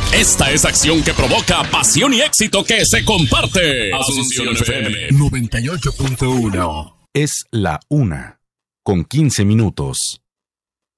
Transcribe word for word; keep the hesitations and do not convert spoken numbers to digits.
Esta es acción que provoca pasión y éxito que se comparte. Asunción F M noventa y ocho punto uno. Es la una, con quince minutos.